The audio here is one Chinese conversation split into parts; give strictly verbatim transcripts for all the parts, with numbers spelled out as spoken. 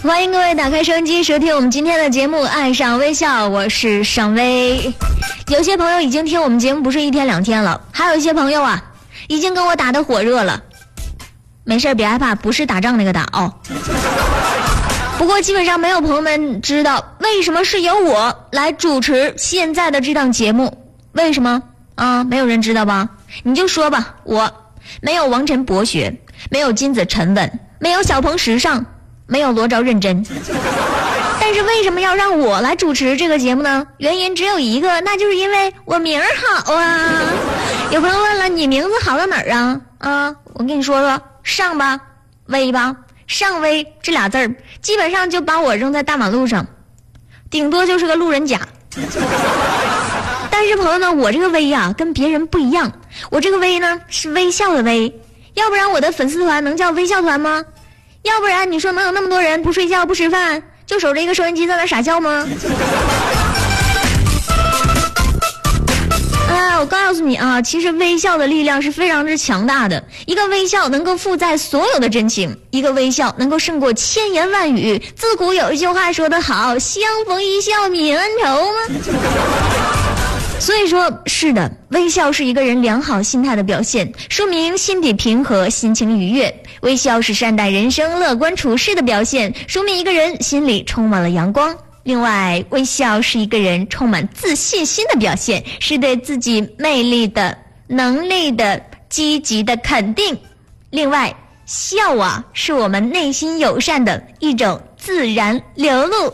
欢迎各位打开收音机收听我们今天的节目《爱上微笑》，我是尚薇。有些朋友已经听我们节目不是一天两天了，还有一些朋友啊已经跟我打得火热了。没事别害怕，不是打仗那个打哦。不过基本上没有朋友们知道为什么是由我来主持现在的这档节目，为什么啊？没有人知道吧？你就说吧，我没有王晨博学，没有金子沉稳，没有小鹏时尚，没有罗昭认真。但是为什么要让我来主持这个节目呢？原因只有一个，那就是因为我名儿好啊。有朋友问了，你名字好到哪儿啊？啊，我跟你说说，上吧，威吧，上威这俩字儿，基本上就把我扔在大马路上，顶多就是个路人甲。但是朋友们，我这个威呀、啊、跟别人不一样，我这个威呢是微笑的威，要不然我的粉丝团能叫微笑团吗？要不然你说能有那么多人不睡觉不吃饭就守着一个收音机在那傻笑吗？啊，我告诉你啊，其实微笑的力量是非常之强大的，一个微笑能够负载所有的真情，一个微笑能够胜过千言万语。自古有一句话说得好，相逢一笑泯恩仇吗？所以说是的，微笑是一个人良好心态的表现，说明心底平和，心情愉悦。微笑是善待人生，乐观处事的表现，说明一个人心里充满了阳光。另外，微笑是一个人充满自信心的表现，是对自己魅力的能力的积极的肯定。另外，笑啊是我们内心友善的一种自然流露。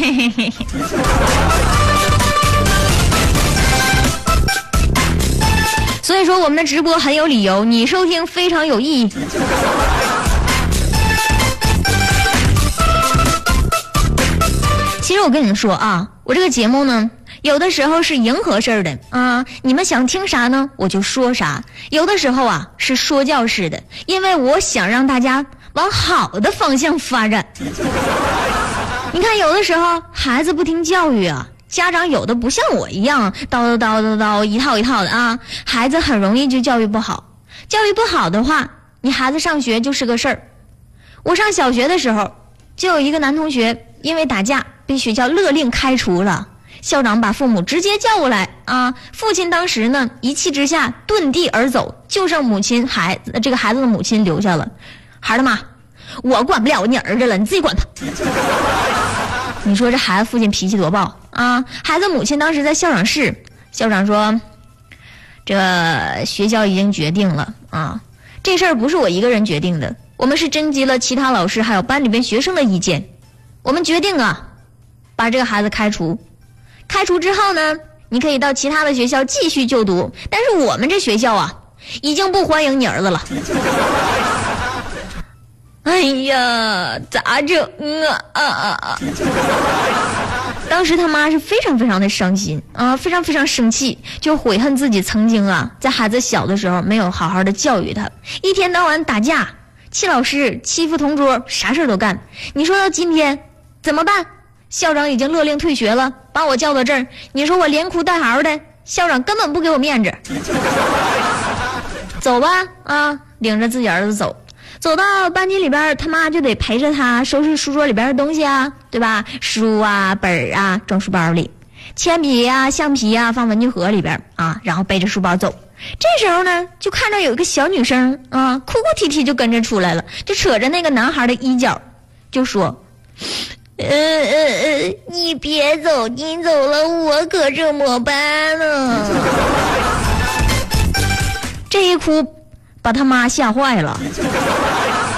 所以说我们的直播很有理由，你收听非常有意义。其实我跟你们说啊，我这个节目呢有的时候是迎合式的啊，你们想听啥呢我就说啥，有的时候啊是说教式的，因为我想让大家往好的方向发展。你看有的时候孩子不听教育啊，家长有的不像我一样叨叨叨叨叨一套一套的啊，孩子很容易就教育不好。教育不好的话，你孩子上学就是个事儿。我上小学的时候就有一个男同学因为打架被学校勒令开除了，校长把父母直接叫过来啊，父亲当时呢一气之下遁地而走，就剩母亲孩子这个孩子的母亲留下了。孩儿他妈，我管不了你儿子了，你自己管他。你说这孩子父亲脾气多暴啊！孩子母亲当时在校长室，校长说这学校已经决定了啊，这事儿不是我一个人决定的，我们是征集了其他老师还有班里边学生的意见，我们决定啊把这个孩子开除。开除之后呢，你可以到其他的学校继续就读，但是我们这学校啊已经不欢迎你儿子了。哎呀，咋整啊啊啊啊！当时他妈是非常非常的伤心啊，非常非常生气，就悔恨自己曾经啊在孩子小的时候没有好好的教育他，一天到晚打架、气老师、欺负同桌，啥事都干。你说到今天怎么办？校长已经勒令退学了，把我叫到这儿，你说我连哭带嚎的，校长根本不给我面子。走吧啊，领着自己儿子走。走到班级里边，他妈就得陪着他收拾书桌里边的东西啊，对吧？书啊、本儿啊装书包里，铅笔啊、橡皮啊放文具盒里边啊，然后背着书包走。这时候呢，就看到有一个小女生啊，哭哭啼啼就跟着出来了，就扯着那个男孩的衣角，就说：“呃呃呃，你别走，你走了我可怎么办呢？”这一哭把他妈吓坏了。